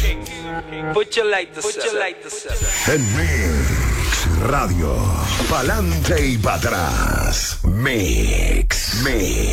Put your lighters up. En Mix Radio. Pa'lante y para atrás. Mix.